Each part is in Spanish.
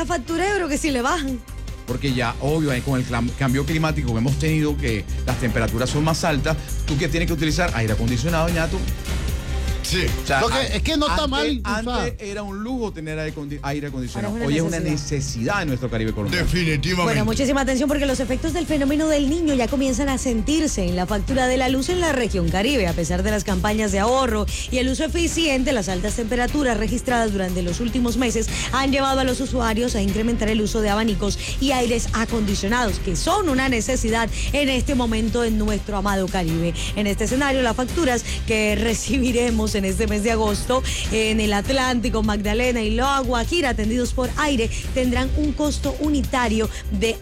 la factura, yo creo que sí le bajan. Porque ya, obvio, con el cambio climático que hemos tenido, que las temperaturas son más altas, tú que tienes que utilizar aire acondicionado, ñato. Sí. O sea, es que no está mal. Antes era un lujo tener aire acondicionado. Ahora Hoy es una necesidad en nuestro Caribe colombiano. Definitivamente. Bueno, muchísima atención porque los efectos del fenómeno del Niño ya comienzan a sentirse en la factura de la luz en la región Caribe. A pesar de las campañas de ahorro y el uso eficiente, las altas temperaturas registradas durante los últimos meses han llevado a los usuarios a incrementar el uso de abanicos y aires acondicionados, que son una necesidad en este momento en nuestro amado Caribe. En este escenario, las facturas que recibiremos en este mes de agosto en el Atlántico, Magdalena y La Guajira, atendidos por aire, tendrán un costo unitario de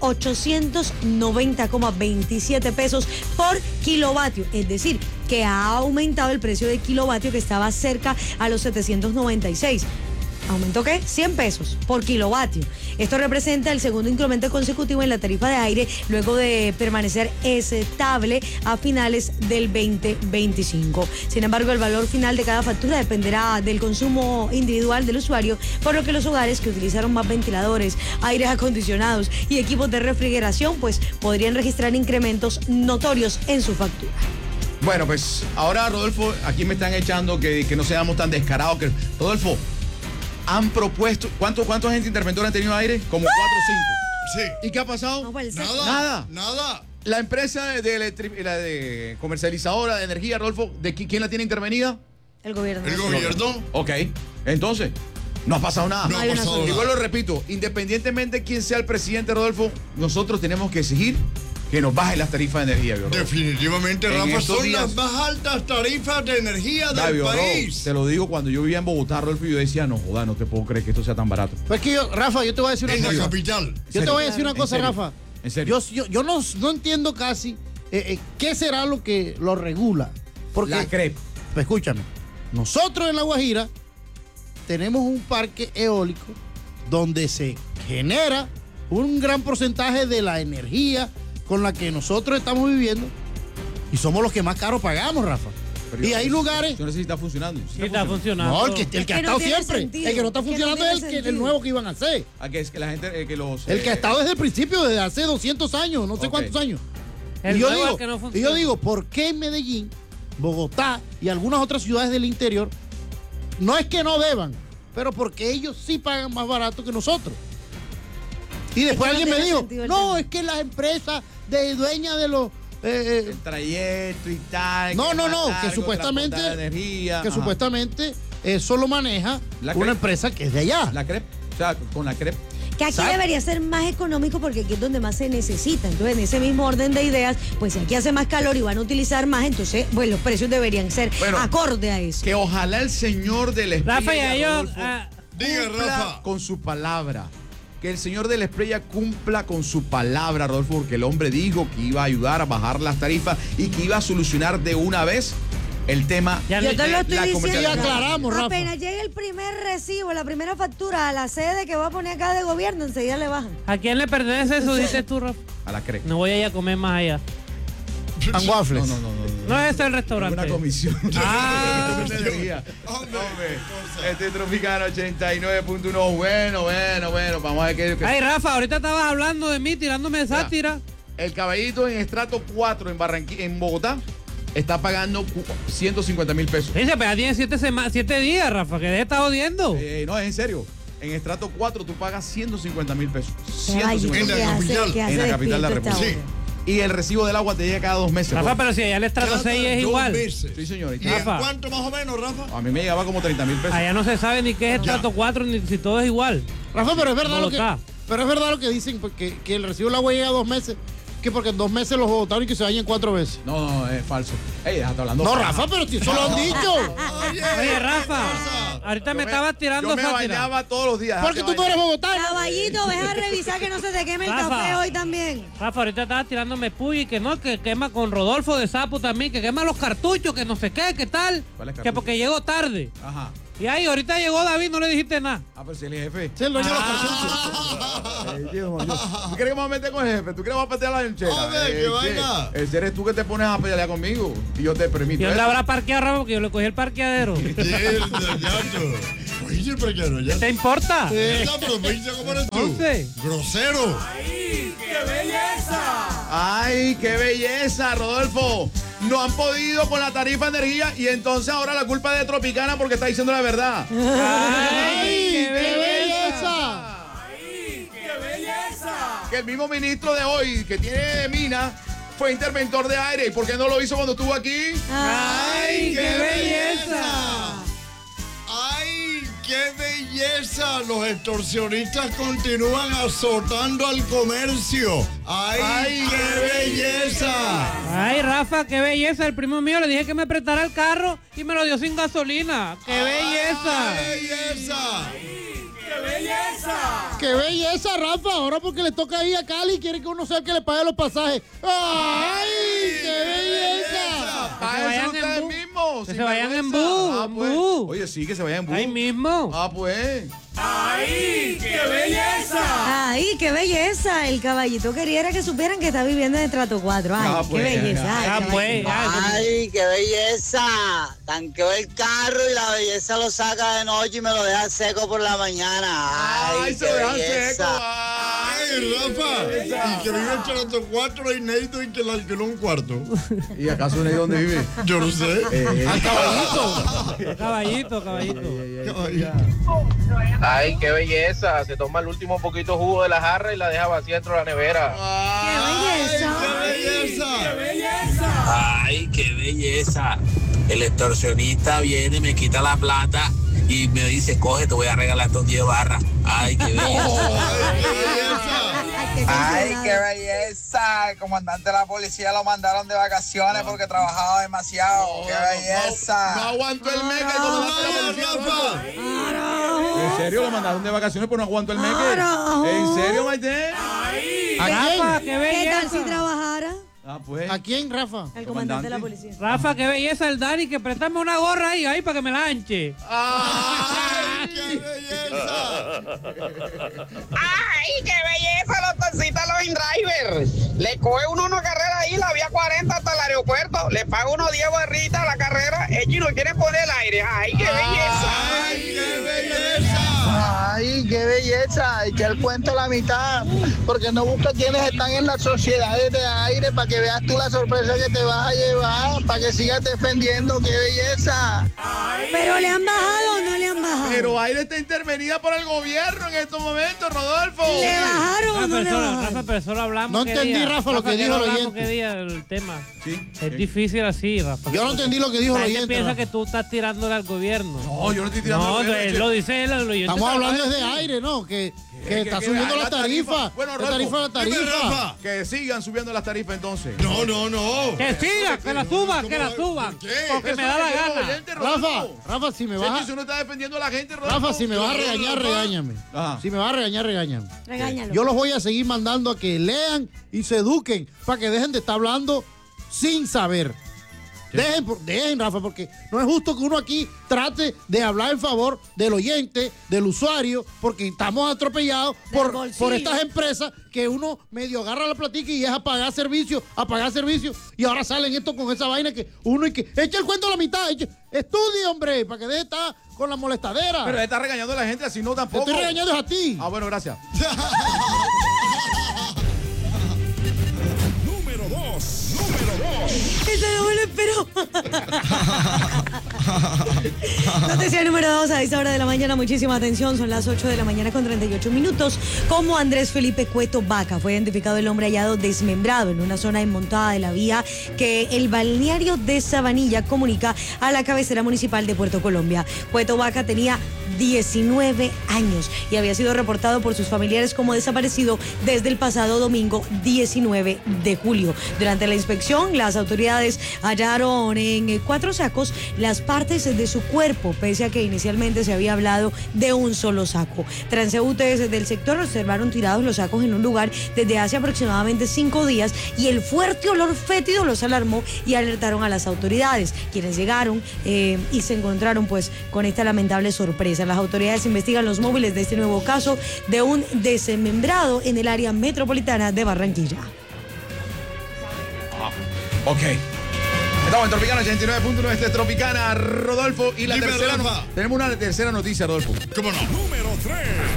890,27 pesos por kilovatio, es decir, que ha aumentado el precio de kilovatio, que estaba cerca a los 796. ¿Aumentó qué? 100 pesos por kilovatio. Esto representa el segundo incremento consecutivo en la tarifa de aire, luego de permanecer estable a finales del 2025. Sin embargo, el valor final de cada factura dependerá del consumo individual del usuario, por lo que los hogares que utilizaron más ventiladores, aires acondicionados y equipos de refrigeración, pues podrían registrar incrementos notorios en su factura. Bueno, pues ahora, Rodolfo, aquí me están echando que no seamos tan descarados. Rodolfo, han propuesto, ¿cuánta gente interventora han tenido aire? Como 4 o 5. Sí. ¿Y qué ha pasado? No, pues, Nada. La empresa de comercializadora de energía, Rodolfo, ¿quién la tiene intervenida? El gobierno. El gobierno. Ok, entonces, no ha pasado nada. No ha pasado nada. Igual lo repito, independientemente de quién sea el presidente, Rodolfo, nosotros tenemos que exigir que nos bajen las tarifas de energía, Rodolfo. Definitivamente, En Rafa, estos son días, las más altas tarifas de energía del país. Te lo digo, cuando yo vivía en Bogotá, Rodolfo, yo decía, no joda, no te puedo creer que esto sea tan barato. Pues que Rafa, yo te voy a decir una En la cosa. capital. Yo te voy a decir una cosa, ¿En serio? Rafa. ¿En serio? Yo no entiendo casi qué será lo que lo regula. Porque, La CREP. pues escúchame, nosotros en La Guajira tenemos un parque eólico donde se genera un gran porcentaje de la energía con la que nosotros estamos viviendo y somos los que más caro pagamos, Rafa. Pero Y hay lugares... Yo no sé si está funcionando. Sí, está funcionando. No, el que ha que estado no tiene siempre. sentido. El que no está Es que no funcionando tiene es el sentido. nuevo que iban a hacer. Que es que la gente, El que ha estado desde el principio, desde hace 200 años, no sé Ok. cuántos años. El Y yo nuevo digo, es que no y funciona. yo digo, ¿por qué en Medellín, Bogotá y algunas otras ciudades del interior no es que no deban, pero porque ellos sí pagan más barato que nosotros? Y después Es que no alguien me tiene dijo, sentido el no, tema. es que las empresas de dueñas de los... el trayecto y tal. No, es no, más no, que largo, supuestamente, transportar la energía. que Ajá. supuestamente eso lo maneja La una CREP. empresa que es de allá. La CREP, o sea, con la CREP. Que aquí Exacto. debería ser más económico porque aquí es donde más se necesita. Entonces, en ese mismo orden de ideas, pues si aquí hace más calor y van a utilizar más, entonces, pues los precios deberían ser Bueno, acorde a eso. Que ojalá el señor del Esprella, Rafa, y a ellos... Rodolfo, Diga, cumpla Rafa. con su palabra. Que el señor del Esprella cumpla con su palabra, Rodolfo, porque el hombre dijo que iba a ayudar a bajar las tarifas y que iba a solucionar de una vez el tema Ya Yo te lo estoy la diciendo. comercialización. Ya aclaramos, Rafa. Apenas llegue el primer recibo, la primera factura a la sede que va a poner acá de gobierno, enseguida le bajan. ¿A quién le pertenece eso, dices tú, Rafa? A la CREP. No voy a ir a comer más allá. And waffles. No. No es ese el restaurante. Una comisión. Ah. Hombre, este Tropicano 89.1. Bueno. Vamos a ver qué. Ay, Rafa, ahorita estabas hablando de mí, tirándome sátira. El caballito en estrato 4 en Bogotá está pagando 150,000 pesos. Dice, pero ya tiene 7 días, Rafa, que deje estar odiando. No, es en serio. En estrato 4 tú pagas 150,000 pesos. Ay, 150,000 En la capital. que hace En la capital de la despierto esta República. hora. Y el recibo del agua te llega cada 2 meses. Rafa, bro. pero si allá el estrato Cada 6 es 2 igual. meses. Sí, señor. ¿Y en Rafa. cuánto más o menos, Rafa? A mí me llegaba como 30,000 pesos. Allá no se sabe ni qué es estrato 4, ni si todo es igual. Rafa, pero es verdad Bogotá. lo que dicen, porque que el recibo del agua llega a 2 meses, que porque en 2 meses los bogotanos y que se vayan 4 veces. No, es falso. Ey, déjate hablando. No, Rafa, pero si eso lo han dicho. Oye, Rafa, ahorita me estabas tirando Yo me sátira. bañaba todos los días. Porque tú no eres bogotano. Caballito, ves a revisar que no se te queme el Rafa. café hoy también. Rafa, ahorita estabas tirándome puy, que no, que quema con Rodolfo de Sapo también, que quema los cartuchos, que no sé qué, qué tal. ¿Cuáles Que cartuchos? porque llegó tarde. Ajá. Y ahí, ahorita llegó David, no le dijiste nada. Pero si él es jefe. Sí, el dueño de los ¿Tú crees que me voy a meter con el jefe? ¿Tú crees que me voy a patear la lonchera? Hombre, qué vaina. Ese eres tú que te pones a pelear conmigo y yo te permito. ¿Y dónde eso. habrá parqueado, Rafa? Porque yo le cogí el parqueadero. Mierda, ñato. Oye, pero que no, ya. ¿Te importa? No, pero me dice cómo eres tú. Entonces. Grosero. ¡Ay, qué belleza, Rodolfo! No han podido con la tarifa de energía y entonces ahora la culpa es de Tropicana porque está diciendo la verdad. ¡Ay, qué belleza! Que el mismo ministro de hoy, que tiene mina, fue interventor de aire. ¿Y por qué no lo hizo cuando estuvo aquí? ¡Ay, qué belleza! ¡Ay, qué belleza! Los extorsionistas continúan azotando al comercio. ¡Ay, qué belleza! Ay, Rafa, qué belleza. El primo mío le dije que me prestara el carro y me lo dio sin gasolina. ¡Qué belleza! ¡Qué belleza! ¡Qué belleza, Rafa! Ahora porque le toca ir a Cali y quiere que uno sea el que le pague los pasajes. ¡Ay, qué belleza! ¡Páguense ustedes mismos! Que sin se vayan en vergüenza. bus, Ah, en pues. bus. Oye, sí, que se vayan en bus. Ahí mismo. Ah, pues. ¡Ay, qué belleza! El caballito quería que supieran que está viviendo en estrato 4. ¡Ay, Ah, qué pues, belleza! Ah, Ay, pues. ¡Ay, qué belleza! Tanqueo el carro y la belleza lo saca de noche y me lo deja seco por la mañana. ¡Ay, se qué lo dejan belleza! seco. ¡Ay, Rafa! Y que vive en Charato 4 y Neito y que le alquiló un cuarto. ¿Y acaso no hay dónde vive? Yo no sé. ¡Al caballito! Caballito. Ay, qué belleza. Se toma el último poquito jugo de la jarra y la deja vacía dentro de la nevera. ¡Qué belleza! ¡Qué belleza! Ay, qué belleza. El extorsionista viene, me quita la plata y me dice, coge, te voy a regalar estos 10 barras. Ay, qué belleza. ¡Ay, qué belleza! El comandante de la policía lo mandaron de vacaciones porque trabajaba demasiado. ¡Qué belleza! No aguanto el meque. Rafa! ¿En serio lo mandaron de vacaciones pero no aguanto el meque? Carajo. ¿En serio, Maite? Rafa, qué ¿Qué tal si belleza. trabajara Ah, pues. ¿A quién, Rafa? el comandante de la policía? Rafa, qué belleza el Dani, que préstame una gorra ahí para que me la anche. ¡Ay, ¡Qué belleza! ¡Ay, qué belleza los taxistas, los in-drivers! Le coge uno una carrera ahí, la vía 40 hasta el aeropuerto, le paga unos 10 barritas a la carrera, ellos no quieren poner el aire. ¡Ay, qué belleza! ¡Ay, qué belleza! ¡Ay, qué belleza! Y que él cuente la mitad, porque no busca quienes están en las sociedades de aire para que veas tú la sorpresa que te vas a llevar, para que sigas defendiendo. ¡Qué belleza! ¿Pero le han bajado o no le han bajado? Pero Aire está intervenida por el gobierno en estos momentos, Rodolfo. ¿Le bajaron o no le bajaron? Rafa, pero eso lo hablamos. No qué entendí, día. Rafa, lo que dijo el hablamos oyente. qué día el tema. Sí. Es difícil así, Rafa. Yo no entendí lo que dijo La el gente oyente. piensa Rafa. que tú estás tirándole al gobierno. No, yo no estoy tirando. No, el él lo dice él, el oyente. Estamos hablando trabaja- desde aire, ¿no? Que está que subiendo la las tarifas. Bueno, la Rodolfo, tarifa, la Dime, tarifa. Rafa. Que sigan subiendo las tarifas entonces. No, no, no. Que siga, que la suban, que la ¿Cómo? suban. ¿Por qué? Porque me Eso da la es lo que quiere el gana. oyente, Rafa, Rodolfo. Rafa, si me Sergio, vas si a... uno está defendiendo a la gente, Rodolfo. Rafa, si me vas a regañar, Rafa. regáñame. Ajá. Si me vas a regañar, regáñame. Regáñalo. Yo los voy a seguir mandando a que lean y se eduquen para que dejen de estar hablando sin saber. Dejen, Rafa, porque no es justo que uno aquí trate de hablar en favor del oyente, del usuario, porque estamos atropellados por bolsillo. estas empresas que uno medio agarra la platica y es a pagar servicio, y ahora salen esto con esa vaina que uno y que echa el cuento a la mitad, estudie, hombre, para que deje de estar con la molestadera. Pero él está regañando a la gente, así no Te tampoco. estoy regañando es a ti. Ah, bueno, gracias. Eso no me lo esperó. Noticia número 2 a esta hora de la mañana. Muchísima atención. Son las 8 de la mañana con 38 minutos. Como Andrés Felipe Cueto Vaca fue identificado el hombre hallado desmembrado en una zona enmontada de la vía que el balneario de Sabanilla comunica a la cabecera municipal de Puerto Colombia. Cueto Vaca tenía 19 años y había sido reportado por sus familiares como desaparecido desde el pasado domingo 19 de julio. Durante la inspección, las autoridades hallaron en 4 sacos las partes de su cuerpo, pese a que inicialmente se había hablado de un solo saco. Transeúntes del sector observaron tirados los sacos en un lugar desde hace aproximadamente 5 días y el fuerte olor fétido los alarmó y alertaron a las autoridades, quienes llegaron y se encontraron pues con esta lamentable sorpresa. Las autoridades investigan los móviles de este nuevo caso de un desmembrado en el área metropolitana de Barranquilla. Ok. Estamos en Tropicana 89.9, este es Tropicana, Rodolfo. Y la Dime, tercera, Rafa. tenemos una tercera noticia, Rodolfo. ¿Cómo no? Número 3.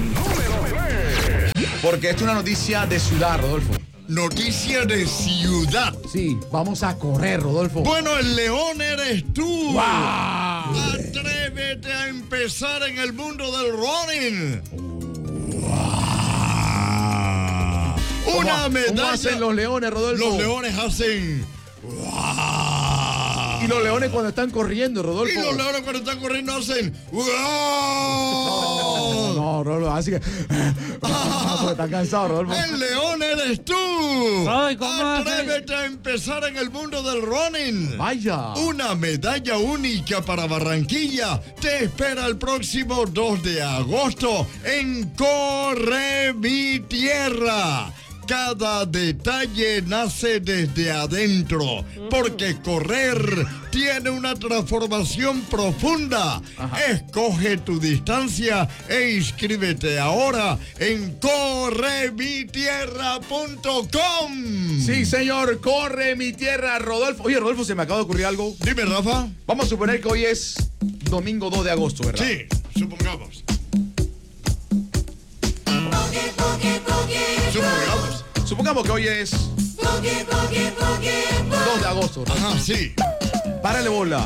Porque esta es una noticia de ciudad, Rodolfo. Noticia de ciudad. Sí, vamos a correr, Rodolfo. Bueno, el león eres tú. ¡Wow! Atrévete a empezar en el mundo del running. Una medalla. ¿Cómo hacen los leones, Rodolfo? Los leones hacen. Y los leones cuando están corriendo, Rodolfo. Y los leones cuando están corriendo hacen. No, Rodolfo, así que. Porque están cansados, Rodolfo. El león eres tú. Ay, ¿cómo Atrévete a empezar en el mundo del running. Vaya. Una medalla única para Barranquilla te espera el próximo 2 de agosto en Corre Mi Tierra. Cada detalle nace desde adentro, porque correr tiene una transformación profunda. Ajá. Escoge tu distancia e inscríbete ahora en corremitierra.com. Sí, señor, corre mi tierra, Rodolfo. Oye, Rodolfo, se me acaba de ocurrir algo. Dime, Rafa. Vamos a suponer que hoy es domingo 2 de agosto, ¿verdad? Sí, supongamos. Supongamos que hoy es 2 de agosto. Rodolfo. Ajá, sí. Párale bola.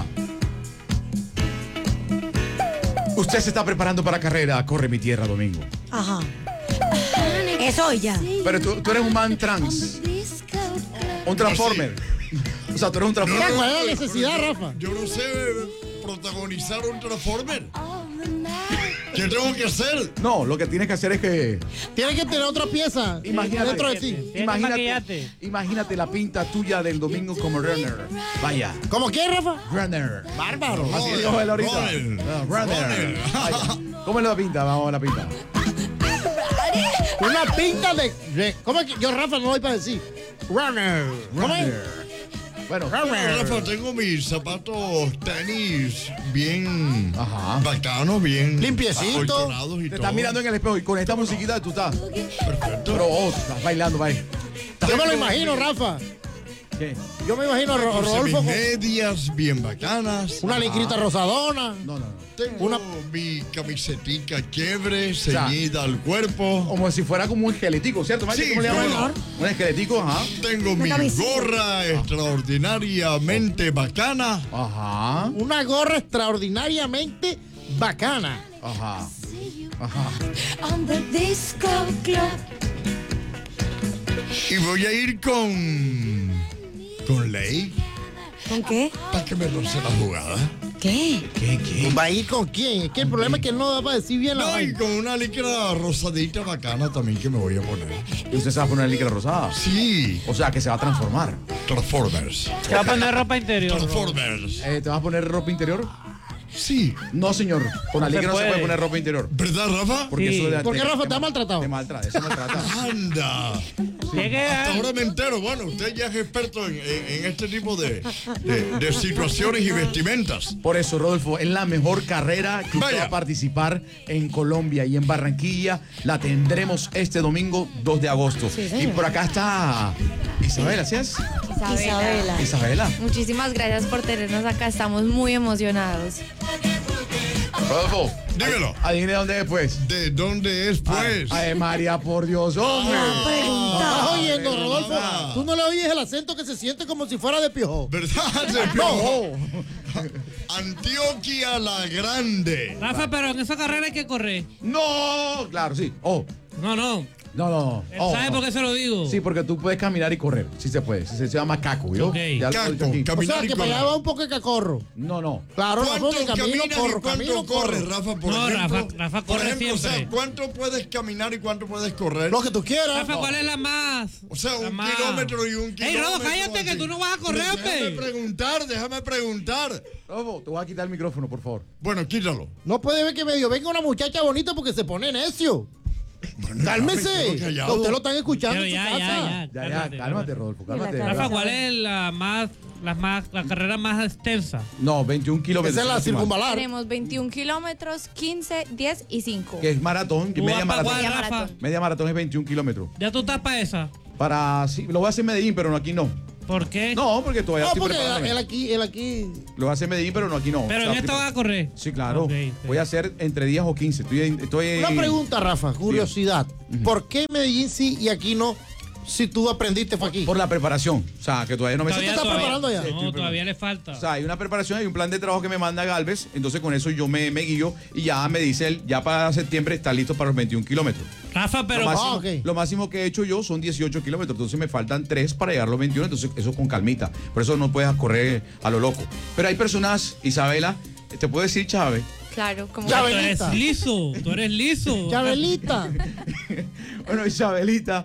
Usted se está preparando para carrera, corre mi tierra, domingo. Ajá. Es hoy ya. Pero tú eres un man trans. Un transformer. O sea, tú eres un transformer. ¿Cuál es la necesidad, Rafa? Yo no sé protagonizar un Transformer. ¿Qué tengo que hacer? No, lo que tienes que hacer es que. Tienes que tener otra pieza Imagínate. dentro de ti. Imagínate la pinta tuya del domingo como runner. Vaya. ¿Cómo qué, Rafa? Runner. Bárbaro. Así dijo él ahorita. Runner. No, runner. Vaya. ¿Cómo es la pinta? Vamos a la pinta. Una pinta de. ¿Cómo es que yo, Rafa, no voy para decir? Runner. ¿Cómo es? Runner. Bueno, Rafa, tengo mis zapatos tenis bien Ajá. bacanos, bien Limpiecito. acolchonados y te todo. estás mirando en el espejo y con esta musiquita tú estás. Perfecto. Pero estás bailando, vaya. Yo me lo imagino, Rafa. ¿Qué? Yo me imagino a Puse Rodolfo mis con medias bien bacanas. una licrita rosadona. No. Tengo mi camisetica quiebre, ceñida al cuerpo. Como si fuera como un esqueletico, ¿cierto, Mike? Sí, ¿Cómo le llaman? claro. Un esqueletico, ajá. Tengo mi camiseta. gorra extraordinariamente bacana. Ajá. Una gorra extraordinariamente bacana. Ajá. Ajá. Y voy a ir con Ley ¿Con qué? para que me roce la jugada. ¿Qué? ¿Qué? ¿Va a ir con quién? Es que el problema es que él no va a decir bien la No, y vaina. con una licra rosadita bacana también que me voy a poner. ¿Y usted se va a poner licra rosada? Sí, O sea, que se va a transformar. Transformers. Se va a poner ropa interior. Transformers. ¿Te vas a poner ropa interior? Sí. No, señor. Con la No se licra no se puede. puede poner ropa interior. ¿Verdad, Rafa? Porque Sí. eso ¿Por qué, Rafa, te ha maltratado? Te maltrata, eso maltrata. Anda. Llegue Hasta a- ahora me entero. Bueno, usted ya es experto en este tipo de situaciones y vestimentas. Por eso, Rodolfo, es la mejor carrera que usted Vaya. va a participar en Colombia y en Barranquilla. La tendremos este domingo 2 de agosto. Sí, señor. Y por acá está Isabela, ¿sí es? Isabela. Isabela. Muchísimas gracias por tenernos acá, estamos muy emocionados. Rodolfo, Dímelo. adivine dónde es, pues. ¿De dónde es, pues? Ay, María, por Dios, hombre. ¿Estás oyendo, Rodolfo? Rafa. ¿Tú no le oyes el acento que se siente como si fuera de piojo? ¿Verdad? De Piojo? Antioquia la Grande. Rafa, pero en esa carrera hay que correr. No, claro, sí. Oh, No. no. Oh, ¿Sabes por qué se lo digo? Sí, porque tú puedes caminar y correr. Sí se puede. Se llama caco, ¿yo? Ok. Ya lo he dicho aquí. Caco, O sea, caminar y que para allá correr. va un poco de cacorro. No. Claro, Rafa, ¿Cuánto que camino, caminas corro, y cuánto camino, corres, corro. Rafa? Por No, ejemplo, Rafa por corre ejemplo, o sea, siempre. ¿cuánto puedes caminar y cuánto puedes correr? Lo que tú quieras. Rafa, ¿cuál es la más? O sea, La un más- kilómetro y un Ey, kilómetro. Rodo, cállate que así. tú no vas a correr, Déjame preguntar. Rodolfo, te voy a quitar el micrófono, por favor. Bueno, quítalo. No puede ver que medio venga una muchacha bonita porque se pone necio. Cálmese. me quedo callado. Usted lo están escuchando Pero en su ya, casa. Cálmate, Rodolfo, cálmate. Rafa, ¿cuál es la carrera más extensa? No, 21 kilómetros. Esa es la circunvalar. Tenemos 21 kilómetros, 15, 10 y 5. Que es maratón, que ¿Tú media vas pa' maratón. cuál, Media Rafa? maratón. Media maratón es 21 kilómetros. ¿Ya tú estás para esa? Sí, lo voy a hacer en Medellín, pero no aquí no. ¿Por qué? No, porque todavía No, estoy porque preparándome. él aquí. Lo hace en Medellín, pero no aquí no. Pero O sea, en esto va a correr. Sí, claro. Ok. Voy a hacer entre 10 o 15. Estoy Una pregunta, Rafa, curiosidad. ¿Por qué Medellín sí y aquí no? Si tú aprendiste fue aquí. por la preparación. O sea, que todavía no me... ¿Tú estás preparando ya? No, todavía le falta. O sea, hay una preparación, hay un plan de trabajo que me manda Galvez, entonces con eso yo me guío y ya me dice él, ya para septiembre está listo para los 21 kilómetros. Rafa, pero... Lo máximo que he hecho yo son 18 kilómetros, entonces me faltan 3 para llegar a los 21, entonces eso con calmita. Por eso no puedes correr a lo loco. Pero hay personas, Isabela, te puedo decir, Chávez. Claro, como Tú eres liso, tú eres liso. Chabelita. Bueno, Isabelita,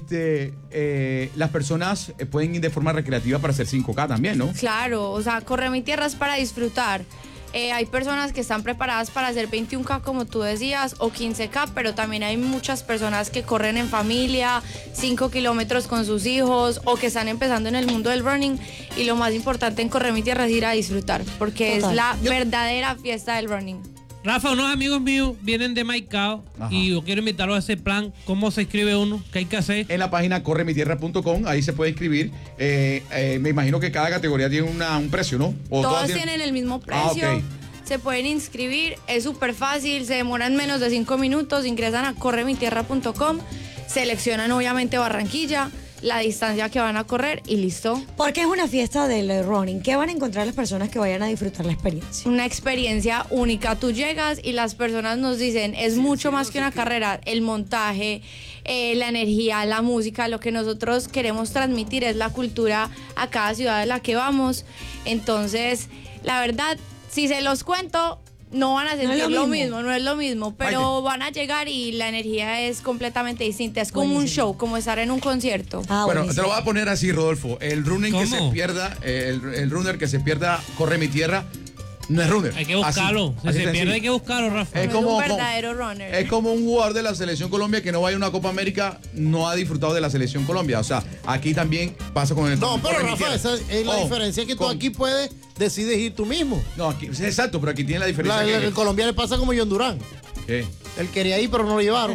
las personas pueden ir de forma recreativa para hacer 5K también, ¿no? Claro, o sea, Corre Mi Tierra es para disfrutar. Hay personas que están preparadas para hacer 21K, como tú decías, o 15K, pero también hay muchas personas que corren en familia, 5 kilómetros con sus hijos, o que están empezando en el mundo del running. Y lo más importante en Corre Mi Tierra es ir a disfrutar, porque Total. es la verdadera fiesta del running. Rafa, unos amigos míos vienen de Maicao y yo quiero invitarlos a ese plan. ¿Cómo se inscribe uno? ¿Qué hay que hacer? En la página corremitierra.com, ahí se puede inscribir. Me imagino que cada categoría tiene un precio, ¿no? O Todos todas tienen el mismo precio. ok. Se pueden inscribir, es súper fácil, se demoran menos de 5 minutos, ingresan a corremitierra.com, seleccionan obviamente Barranquilla, la distancia que van a correr y listo. Porque es una fiesta del running. ¿Qué van a encontrar las personas que vayan a disfrutar la experiencia? Una experiencia única. Tú llegas y las personas nos dicen, es mucho más que una carrera, el montaje, la energía, la música, lo que nosotros queremos transmitir es la cultura a cada ciudad de la que vamos. Entonces, la verdad, si se los cuento, no van a sentir lo mismo, no es lo mismo, pero van a llegar y la energía es completamente distinta. Es como un show, como estar en un concierto. Bueno, te lo voy a poner así, Rodolfo. El running que se pierda, el runner que se pierda, Corre Mi Tierra, no es runner. Hay que buscarlo. Así Si se pierde, hay que buscarlo, Rafa. Es No como, es un verdadero runner. es como un jugador de la Selección Colombia que no vaya a una Copa América, no ha disfrutado de la Selección Colombia. O sea, aquí también pasa con el... No, pero Corre Mi Rafa, Tierra. esa es la diferencia que tú aquí puedes, decides ir tú mismo. No, aquí, exacto, pero aquí tiene la diferencia. El colombiano le pasa como John Durán. ¿Qué? Él quería ir, pero no lo llevaron.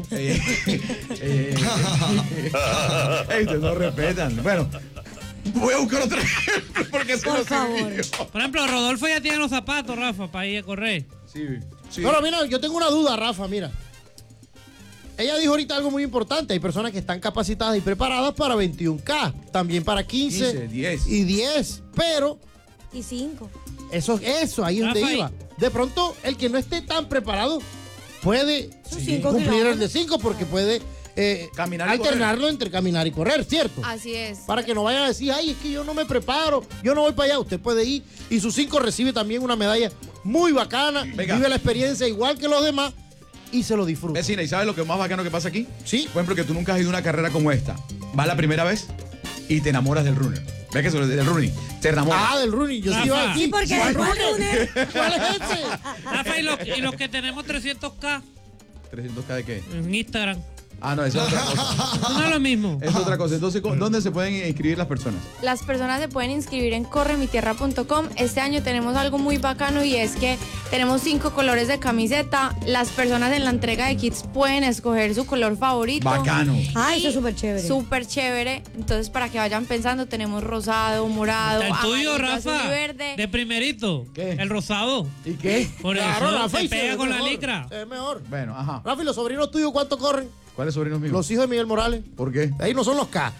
Ustedes no respetan. Bueno, voy a buscar otro ejemplo porque se Por favor. Por ejemplo, Rodolfo ya tiene los zapatos, Rafa, para ir a correr. Sí. Pero mira, yo tengo una duda, Rafa, mira. Ella dijo ahorita algo muy importante. Hay personas que están capacitadas y preparadas para 21K, también para 15 10. y 10. Pero Y 5. eso, ahí es donde Rafa, iba. De pronto, el que no esté tan preparado puede Sus 5 cumplir el kilómetros. de 5 porque puede Caminar y alternarlo entre caminar y correr, ¿cierto? Así es. Para que no vayan a decir, ay, es que yo no me preparo, yo no voy para allá. Usted puede ir y sus 5 recibe también una medalla muy bacana, Venga. vive la experiencia igual que los demás y se lo disfruta. Vecina, ¿y sabes lo que más bacano que pasa aquí? Sí. Por ejemplo, que tú nunca has ido a una carrera como esta. Vas la primera vez y te enamoras del runner. ¿Ves que eso del running? Te enamoras. Ah, del running, yo sí Rafa. iba aquí. Sí, porque ¿Cuál después running? ¿Cuál es ese? Rafa, y los que tenemos 300K ¿300K de qué? en Instagram. Ah, no, esa es otra cosa. No es lo mismo. Es otra cosa. Entonces, ¿dónde se pueden inscribir las personas? Las personas se pueden inscribir en corremitierra.com. Este año tenemos algo muy bacano y es que tenemos 5 colores de camiseta. Las personas en la entrega de kits pueden escoger su color favorito. Bacano. Ah, eso es súper chévere. Súper chévere. Entonces, para que vayan pensando, tenemos rosado, morado, El tuyo, amarillo, Rafa, azul y verde. de primerito. ¿Qué? El rosado. ¿Y qué? Por Claro, eso Rafa, se y se pega ve con la mejor, licra. se ve mejor. Bueno, ajá. Rafa, ¿y los sobrinos tuyos cuánto corren? ¿Cuáles sobrinos míos? Los hijos de Miguel Morales. ¿Por qué? Ahí no son los K.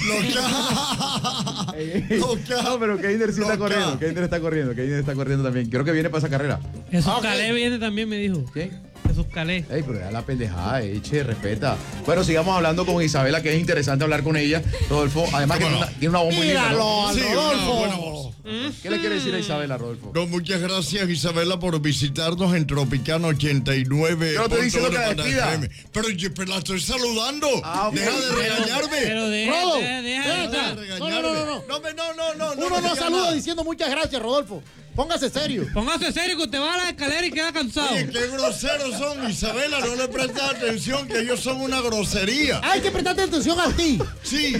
No, pero Keiner sí está corriendo. Keiner está corriendo. Keiner está corriendo también. Creo que viene para esa carrera. Jesús Ok. Calé viene también, me dijo. ¿Qué? Jesús Calé. Ey, pero ya la pendejada, che, respeta. Bueno, sigamos hablando con Isabela, que es interesante hablar con ella. Rodolfo, además que tiene una voz muy linda, ¿no? Míralo, Sí, una Rodolfo. buena voz. ¿Qué le quiere decir a Isabela, Rodolfo? No, muchas gracias, Isabela, por visitarnos en Tropicano 89. Yo no te diciendo que la despida. Pero la estoy saludando. Ah, ok. Deja de regañarme. Pero Rodo, deja ven de acá. estar. No. No. Uno no me saluda diga diciendo muchas gracias, Rodolfo. Póngase serio. Póngase serio que usted va a la escalera y queda cansado. nada. Oye, qué groseros son, Isabela. No le prestas atención que ellos son una grosería. Hay que prestarte atención a ti. Sí.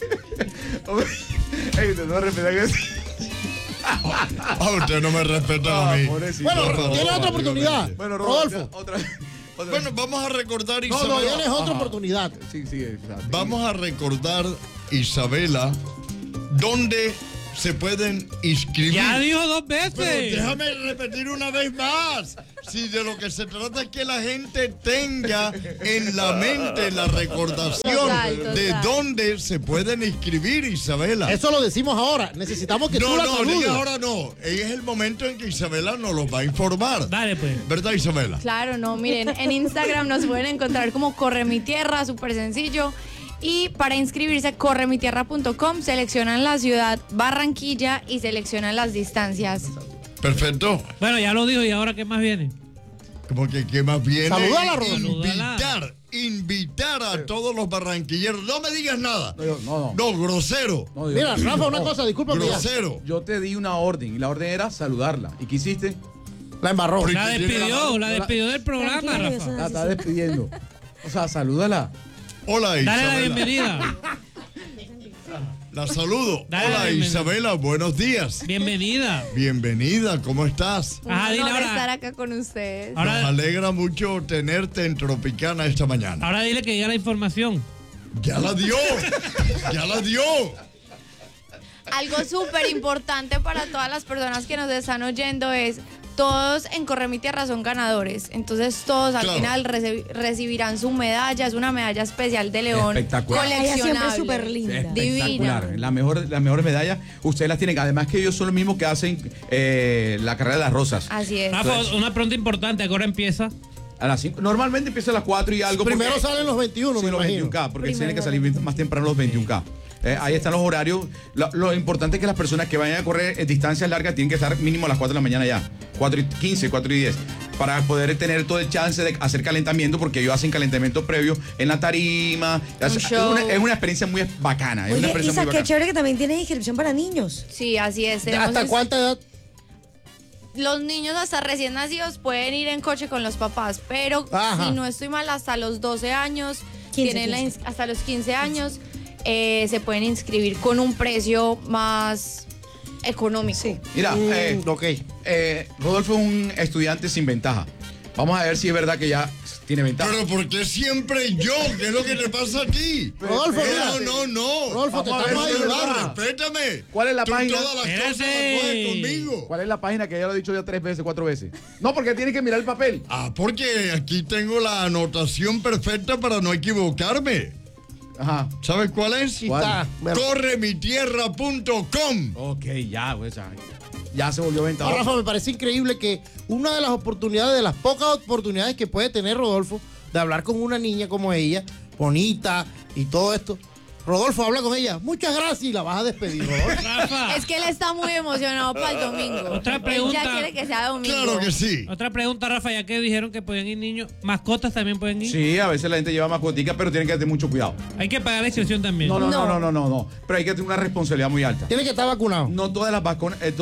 Ey, usted no respeta que Usted no me respeta a mí. pobrecito. Bueno, Rodolfo. tiene otra oportunidad. Bueno, Rodolfo. Otra. Bueno, vamos a recordar, No, Isabela. tienes otra oportunidad. Sí, exacto. Vamos a recordar, Isabela, ¿dónde se pueden inscribir? Ya dijo 2 veces. Pero déjame repetir una vez más. Si de lo que se trata es que la gente tenga en la mente la recordación Total. de dónde se pueden inscribir, Isabela. Eso lo decimos ahora. Necesitamos que tú la saludes. diga ahora no. Es el momento en que Isabela nos lo va a informar. Dale, pues. ¿Verdad, Isabela? Claro, no, miren, en Instagram nos pueden encontrar como Corre Mi Tierra, súper sencillo. Y para inscribirse, corremitierra.com, seleccionan la ciudad Barranquilla y seleccionan las distancias. Perfecto. Bueno, ya lo dijo, ¿y ahora qué más viene? Como que qué más viene. Salúdala, Rodolfo. Invitar a todos los barranquilleros. No me digas nada. No. No, grosero. No, Mira, Rafa, una cosa, discúlpame. Grosero. Yo te di una orden y la orden era saludarla. ¿Y qué hiciste? La embarró. La despidió del programa, Tranquilo, Rafa. eso- La está despidiendo. O sea, salúdala. Hola, Dale Isabela. la bienvenida. La saludo. Dale la Hola, bienvenida. Isabela. Buenos días. Bienvenida. Bienvenida. ¿Cómo estás? Un Ajá, dile honor ahora. estar acá con ustedes. Nos Ahora, alegra mucho tenerte en Tropicana esta mañana. ahora dile que diga la información. Ya la dio. Ya la dio. Algo súper importante para todas las personas que nos están oyendo es, todos en Corre Mi Tierra son ganadores. Entonces todos al Claro. final recibirán su medalla. Es una medalla especial de León. Espectacular. Ella siempre es Coleccionable. súper linda. Espectacular. Divina. Las mejores medallas, ustedes las tienen. Además que ellos son los mismos que hacen la carrera de las rosas. Así es. Rafa, una pregunta importante, ahora empieza. A las 5. Normalmente empieza a las 4 y algo. Primero porque- salen los 21, Sí, me los imagino. 21K, porque Primero tienen que los salir más temprano los 21K. Ahí están los horarios. Lo importante es que las personas que vayan a correr distancias largas tienen que estar mínimo a las 4 de la mañana ya. 4:15, 4:10. Para poder tener todo el chance de hacer calentamiento, porque ellos hacen calentamiento previo en la tarima. show. Es una experiencia muy bacana. Es una Oye, experiencia Isa, muy qué bacana. chévere que también tiene inscripción para niños. Sí, así es. Tenemos ¿Hasta cuánta edad? Los niños hasta recién nacidos pueden ir en coche con los papás, pero Ajá. si no estoy mal, hasta los 12 años, 15, tienen 15. hasta los 15 años, se pueden inscribir con un precio más económico. Sí. Mira, Ok. Rodolfo es un estudiante sin ventaja. Vamos a ver si es verdad que ya tiene ventaja. Pero ¿por qué siempre yo? ¿Qué es lo que te pasa a ti? Rodolfo, mira. No. Rodolfo, te Vamos a estamos ver si es ayudando. verdad. Respétame. ¿Cuál es la Tú página? todas las cosas las Espérate. coges conmigo. ¿Cuál es la página que ya lo he dicho ya 3 veces, 4 veces? No, porque tienes que mirar el papel. Porque aquí tengo la anotación perfecta para no equivocarme. Ajá. ¿Sabes cuál es? ¿Cuál? Está. Bueno. Corremitierra.com. Ok, ya, pues ya se volvió ventaja. Rafa, me parece increíble que una de las oportunidades, de las pocas oportunidades que puede tener Rodolfo de hablar con una niña como ella, bonita y todo esto. Rodolfo habla con ella. Muchas gracias y la vas a despedir, Rodolfo. Rafa, Es que él está muy emocionado para el domingo. Otra Él pregunta. ya quiere que sea domingo. Claro que sí. otra pregunta, Rafa, ya que dijeron que pueden ir niños, mascotas también pueden ir. Sí, a veces la gente lleva mascotica, pero tienen que tener mucho cuidado. Hay que pagar la inscripción también. No. Pero hay que tener una responsabilidad muy alta. Tiene que estar vacunado. No todas las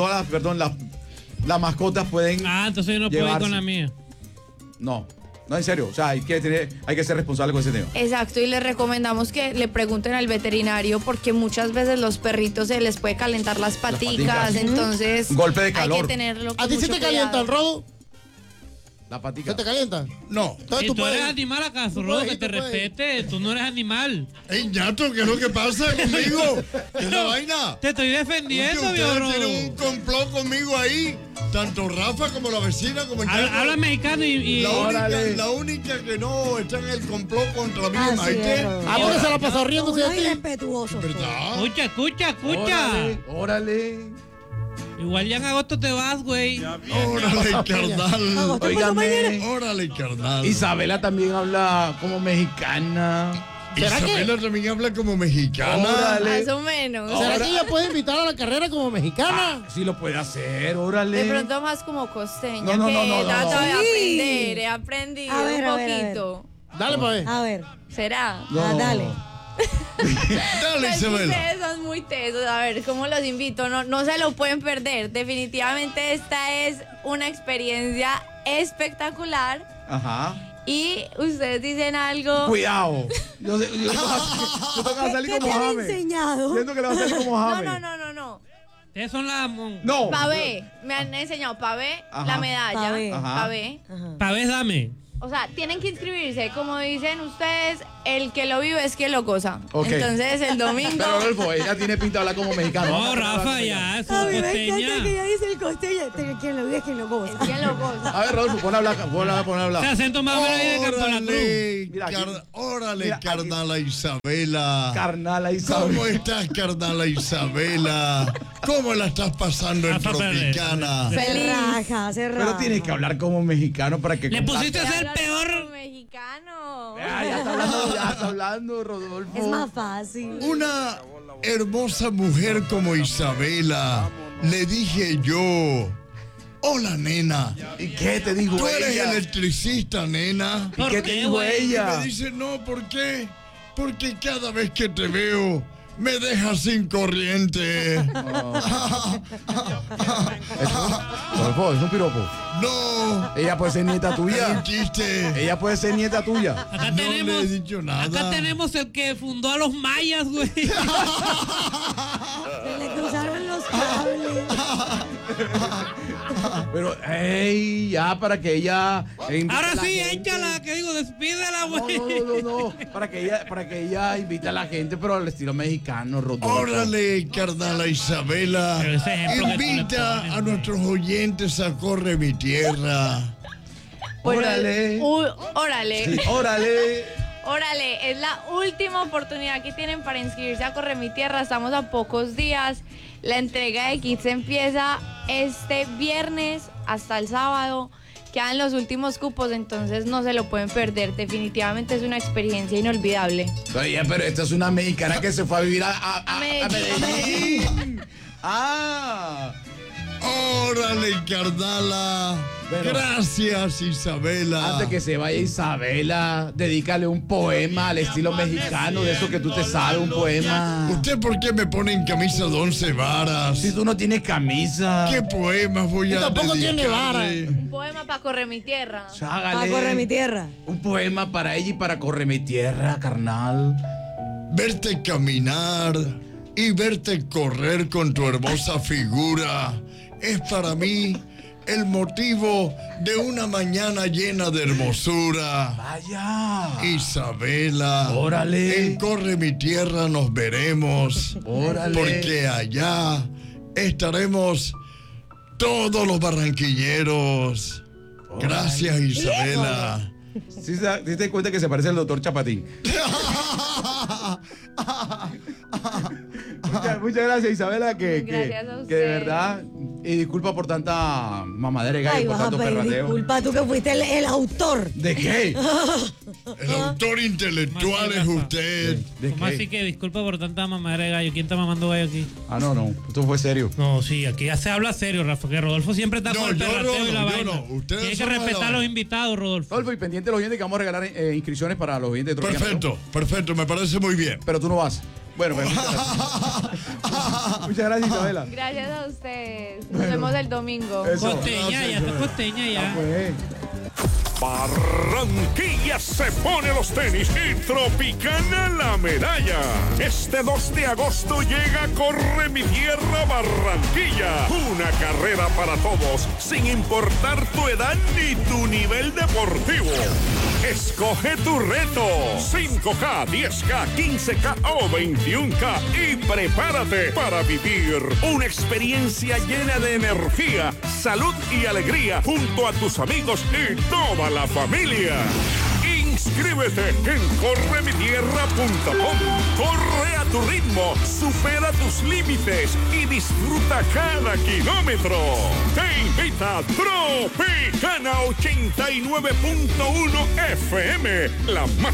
las mascotas pueden. Ah, entonces yo no puedo ir Llevarse. con la mía. No, en serio. O sea, hay que ser responsable con ese tema. Exacto, y les recomendamos que le pregunten al veterinario porque muchas veces los perritos se les puede calentar las paticas, paticas. entonces Un golpe de hay calor. que tenerlo con ¿A ti se mucho te calienta cuidado. el rodo? La patica. ¿Se te calienta? No. Entonces ¿Y tú tú eres puedes. animal acaso, tú Rodo? puedes Que ir, te tú puedes ir. respete. Tú no eres animal. Ey, ñato, ¿qué es lo que pasa conmigo? ¿Qué es la vaina? Te estoy Porque defendiendo, viejo ustedes Rodo. tienen un complot conmigo ahí. Tanto Rafa como la vecina como el Habla mexicano y Órale. la única que no está en el complot contra mí es Así Maite. es, Rodolfo. Ah, porque se la pasó riéndose de Uno ti. irrespetuoso. ¿Verdad? escucha. Órale. Igual ya en agosto te vas, güey. Órale, carnal. Agosto, Óigame. Órale, carnal. Isabela también habla como mexicana. ¿Será que- Isabela también habla como mexicana. Órale. Más o menos. ¿Será que ella puede invitar a la carrera como mexicana? Sí lo puede hacer, órale. De pronto más como costeña, No, que no. trato de Sí. aprender, he aprendido A ver, un a ver, a ver. poquito. Dale, pues. A ver, ¿Será? dale. Dale, Es que Isabela. ustedes son muy tesos. A ver, ¿cómo los invito? No se lo pueden perder. Definitivamente esta es una experiencia espectacular. Ajá. Y ustedes dicen algo. Cuidado. Yo tengo que salir ¿Qué como te han James. enseñado? Siento que le va a salir como James. No. Ustedes son las... No. Pavé. Me han enseñado pavé, Ajá. la medalla. Pavé. Ajá. Pavé. Ajá. Pavés, dame. O sea, tienen que inscribirse. Como dicen ustedes, el que lo vive es que lo goza. Ok. Entonces el domingo... Pero Rodolfo, ella tiene pinta de hablar como mexicano. No, Rafa, ya, eso A mí es me encanta que costeña. ella dice el costeño. Quien lo vive es quien lo goza. Es que lo goza. A ver, Rodolfo, pon a hablar, pon a hablar. Ese acento más o menos ahí de Campo La Cruz. Mira, aquí- Órale, mira, aquí- carnala Isabela. Carnala Isabel. ¿Cómo estás, carnala Isabela? ¿Cómo la estás pasando en Rafa Pérez. Tropicana? Se Feliz. raja, se raja. Pero tienes que hablar como mexicano para que... Le pusiste a ser Hablar peor. como mexicano. Ya está hablando, Rodolfo. Es más fácil. Una hermosa mujer como Isabela, le dije yo, hola nena, ¿Y qué te digo ¿tú eres ella? electricista, nena? ¿Y ¿Por qué qué, te dijo güey? Y ella? me dice, no, ¿por qué? Porque cada vez que te veo, me dejas sin corriente. Rodolfo, es un piropo. No, Ella puede ser nieta es un tuya. chiste. Ella puede ser nieta tuya. Acá No tenemos, le he dicho nada. acá tenemos el que fundó a los mayas, güey. Se le cruzaron los cables. Pero, hey, ya para que ella... invite a Ahora la sí, gente. échala, que digo, despídela, No, güey. no. Para que ella invite a la gente, pero al estilo mexicano, Rodolfo. Órale, carnala Isabela, Pero ese ejemplo que tú le invita pones, a güey. nuestros oyentes a Corre mi Tierra. Bueno, Órale. órale. Sí, órale. Órale, es la última oportunidad que tienen para inscribirse a Corre mi Tierra. Estamos a pocos días. La entrega de kits empieza este viernes hasta el sábado. Quedan los últimos cupos, entonces no se lo pueden perder. Definitivamente es una experiencia inolvidable. Oye, pero esta es una mexicana que se fue a vivir a Medellín. Medellín. Ah. Órale, carnala. Bueno. Gracias, Isabela. Antes que se vaya Isabela, dedícale un poema al estilo mexicano, de eso que tú te sabes, un poema. ¿Usted por qué me pone en camisa de 11 varas? Si tú no tienes camisa. ¿Qué poemas voy a tampoco tiene dedicarle? Un poema para Corre mi Tierra. Hágale Para correr mi tierra. un poema para ella y para Corre mi Tierra, carnal. Verte caminar y verte correr con tu hermosa figura es para mí el motivo de una mañana llena de hermosura. Vaya. Isabela, Órale. en Corre mi Tierra nos veremos. Órale. Porque allá estaremos todos los barranquilleros. Gracias, Isabela. ¿Sí te das cuenta que se parece al doctor Chapatín? Muchas gracias, Isabela, Gracias a que de usted. verdad, y disculpa por tanta mamadera y gallo, Ay, por vas a tanto pedir perrateo. disculpa tú que fuiste el autor. ¿De qué? El autor intelectual es usted. ¿De ¿Cómo qué? así que disculpa por tanta mamadera de gallo? ¿Quién está mamando gallo aquí? Ah, no, esto fue serio. No, sí, aquí ya se habla serio, Rafa, que Rodolfo siempre está No, con el yo perrateo no, y la yo vaina. no. Ustedes Tiene que son los de respetar la a los vaina. invitados, Rodolfo. Rodolfo, y pendiente los oyentes que vamos a regalar inscripciones para los oyentes de Tropicana. Perfecto, perfecto, me parece muy bien. Pero tú no vas. Bueno, pues muchas gracias. Muchas gracias, Isabela. Gracias a ustedes. Nos vemos el domingo. Eso. Costeña, ya está costeña ya. Pues. Barranquilla se pone los tenis y Tropicana la medalla. Este 2 de agosto llega Corre mi Tierra Barranquilla. Una carrera para todos, sin importar tu edad ni tu nivel deportivo. Escoge tu reto, 5K, 10K, 15K o 21K y prepárate para vivir una experiencia llena de energía, salud y alegría junto a tus amigos y toda la familia. Inscríbete en corremitierra.com. Corre a tu ritmo, supera tus límites y disfruta cada kilómetro. Te invita Tropicana 89.1 FM, la más